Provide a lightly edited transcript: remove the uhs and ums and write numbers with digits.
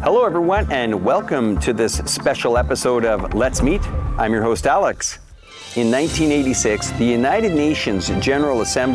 Hello, everyone, and welcome to this special episode of Let's Meet. I'm your host, Alex. In 1986, the United Nations General Assembly